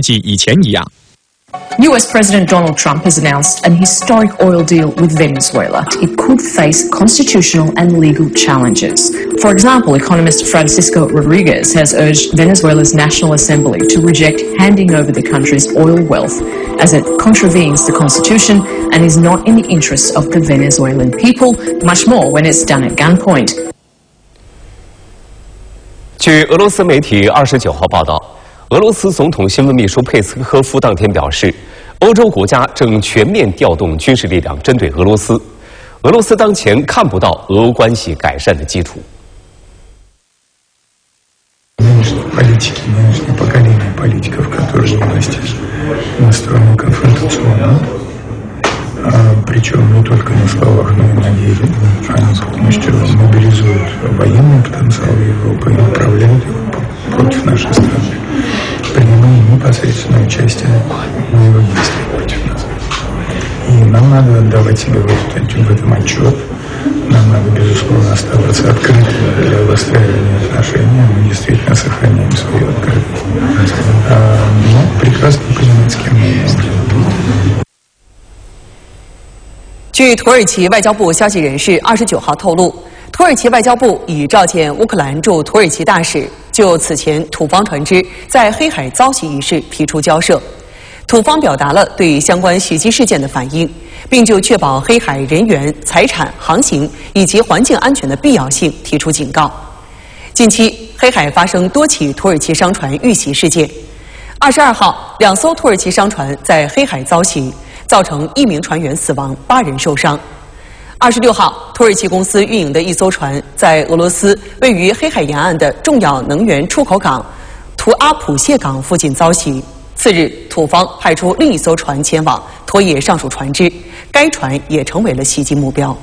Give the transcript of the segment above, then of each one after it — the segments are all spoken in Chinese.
纪以前一样。 US President Donald Trump has announced an historic oil deal with Venezuela. It could face constitutional and legal challenges. For example, economist Francisco Rodriguez has urged Venezuela's National Assembly to reject handing over the country's oil wealth, as it contravenes the constitution and is not in the interests of the Venezuelan people, much more when it's done at gunpoint. 据俄罗斯媒体29号报道，俄罗斯总统新闻秘书佩斯科夫当天表示，欧洲国家正全面调动军事力量针对俄罗斯，俄罗斯当前看不到俄欧关系改善的基础。 Нынешние поколение политиков, которые власти настроены конфронтационно, причем не только на словах, но и на деле. Они полностью мобилизуют военный потенциал Европы и направляют его против нашей страны, принимая непосредственное участие в его действиях против нас. И нам надо отдавать себе в этом отчет. Нам надо, безусловно, оставаться открытыми для выстраивания отношений. Мы действительно сохраняем свою открытость. Но прекрасно понимать, с кем мы имеем дело. 据土耳其外交部消息人士29号透露，土耳其外交部已召见乌克兰驻土耳其大使，就此前土方船只在黑海遭袭一事提出交涉。土方表达了对相关袭击事件的反应，并就确保黑海人员、财产、航行以及环境安全的必要性提出警告。近期，黑海发生多起土耳其商船遇袭事件。22号，2艘土耳其商船在黑海遭袭，造成1名船员死亡，8人受伤。26号，土耳其公司运营的一艘船在俄罗斯位于黑海沿岸的重要能源出口港图阿普谢港附近遭袭。次日，土方派出另一艘船前往拖曳上述船只，该船也成为了袭击目标。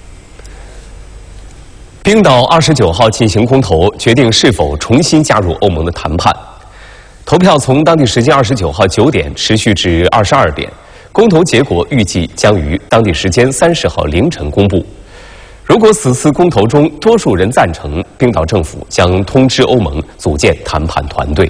冰岛29号进行公投，决定是否重新加入欧盟的谈判。投票从当地时间29号9点持续至22点，公投结果预计将于当地时间30号凌晨公布。如果此次公投中多数人赞成，冰岛政府将通知欧盟组建谈判团队。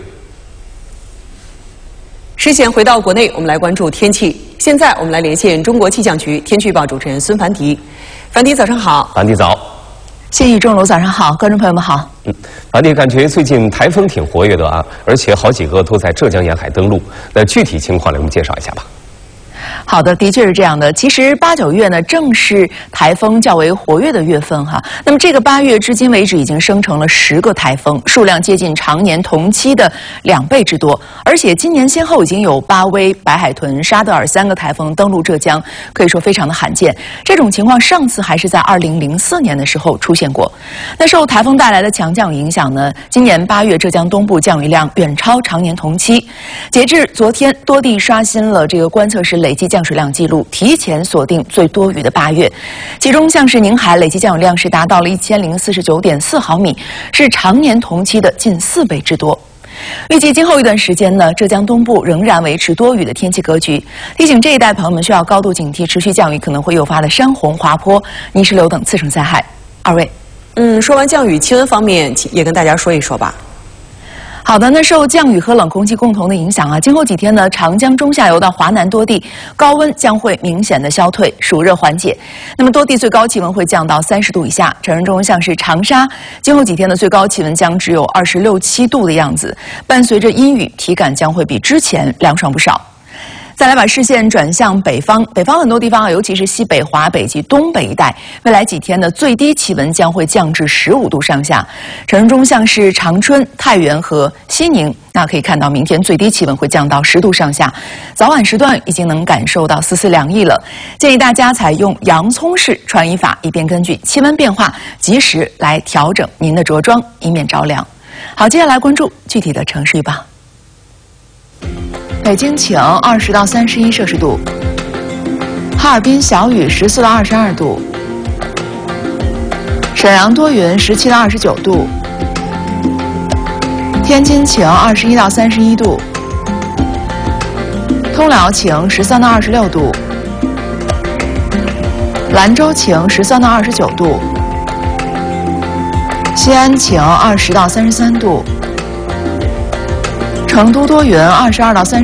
时间回到国内，我们来关注天气。现在我们来连线中国气象局天气预报主持人孙凡迪。凡迪，早上好。 凡迪早。 谢宇钟楼，早上好，观众朋友们好。 凡迪，感觉最近台风挺活跃的啊，而且好几个都在浙江沿海登陆。那具体情况来给我们介绍一下吧。 好的，的确是这样的。其实8、9月呢，正是台风较为活跃的月份哈。那么这个8月至今为止已经生成了10个台风，数量接近常年同期的2倍之多。而且今年先后已经有巴威、白海豚、沙德尔3个台风登陆浙江，可以说非常的罕见。这种情况上次还是在2004年的时候出现过。那受台风带来的强降雨影响呢，今年8月浙江东部降雨量远超常年同期。截至昨天，多地刷新了这个观测室累计降水量记录，提前锁定最多雨的8月。其中像是宁海累计降雨量是达到了1049.4毫米，是常年同期的近4倍之多。预计今后一段时间呢，浙江东部仍然维持多雨的天气格局，提醒这一带朋友们需要高度警惕持续降雨可能会诱发的山洪、滑坡、泥石流等次生灾害。二位， 说完降雨，气温方面也跟大家说一说吧。 好的，那受降雨和冷空气共同的影响啊，今后几天呢，长江中下游到华南多地高温将会明显的消退，暑热缓解。那么多地最高气温会降到30度以下，成人中像是长沙，今后几天的最高气温将只有26、7度的样子，伴随着阴雨，体感将会比之前凉爽不少。再来把视线转向北方，北方很多地方啊，尤其是西北、华北及东北一带，未来几天的最低气温将会降至15度上下。成人中像是长春、太原和西宁，那可以看到明天最低气温会降到10度上下，早晚时段已经能感受到丝丝凉意了。建议大家采用洋葱式穿衣法，以便根据气温变化及时来调整您的着装，以免着凉。好，接下来关注具体的城市预报。北京晴，20到31摄氏度；哈尔滨小雨，14到22度；沈阳多云，17到29度；天津晴，21到31度；通辽晴，13到26度；兰州晴，13到29度；西安晴，20到33度；成都多云，22到30